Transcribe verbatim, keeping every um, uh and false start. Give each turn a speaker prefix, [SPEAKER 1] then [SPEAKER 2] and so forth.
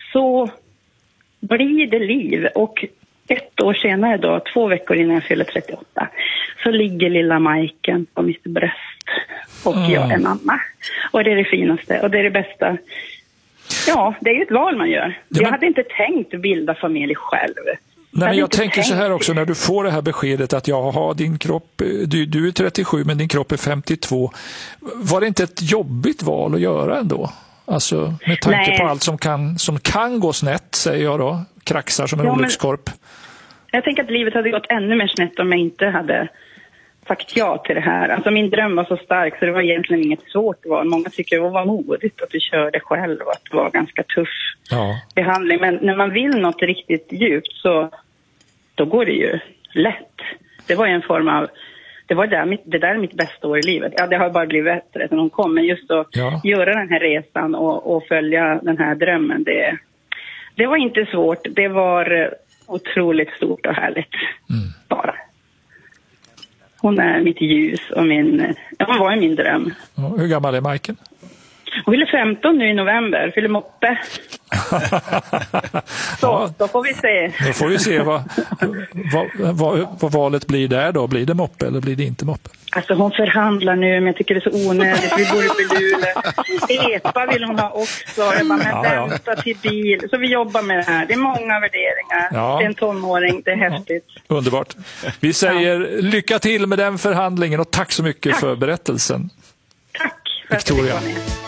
[SPEAKER 1] så blir det liv. Och ett år senare då, två veckor innan jag fyller trettioåtta, så ligger lilla Majken på mitt bröst och mm. jag är mamma. Och det är det finaste och det är det bästa. Ja, det är ju ett val man gör. Ja, men... Jag hade inte tänkt bilda familj själv.
[SPEAKER 2] Nej, men jag tänker så här också, när du får det här beskedet att jag har din kropp, du, du är trettiosju men din kropp är femtiotvå. Var det inte ett jobbigt val att göra ändå? Alltså med tanke Nej. på allt som kan, som kan gå snett, säger jag då. Kraxar som en ja, olyckskorp.
[SPEAKER 1] Jag tänker att livet hade gått ännu mer snett om jag inte hade sagt ja till det här. Alltså min dröm var så stark så det var egentligen inget svårt val. Många tycker det var modigt att du körde själv och att det var ganska tuff ja. behandling. Men när man vill något riktigt djupt så då går det ju lätt. Det var ju en form av, det var där mitt, det där är mitt bästa år i livet. Ja, det har bara blivit bättre sen hon kom. Men just att ja. göra den här resan och, och följa den här drömmen, det, det var inte svårt. Det var otroligt stort och härligt. Mm. Bara. Hon är mitt ljus och min, ja, hon var ju min dröm.
[SPEAKER 2] Hur gammal är Majken?
[SPEAKER 1] Hon fyller femton nu i november, fyller moppe. Så, ja, då får vi se.
[SPEAKER 2] Då får vi se vad, vad, vad, vad valet blir där då. Blir det moppe eller blir det inte moppe?
[SPEAKER 1] Alltså hon förhandlar nu, men jag tycker det är så onödigt. Vi bor i Luleå. Epa vill hon ha också. Jag bara, men ja, vänta ja. till bil. Så vi jobbar med det här. Det är många värderingar. Ja. Det är en tonåring, det är häftigt.
[SPEAKER 2] Ja. Underbart. Vi säger ja. lycka till med den förhandlingen och tack så mycket tack. för berättelsen.
[SPEAKER 1] Tack för att du fick vara med.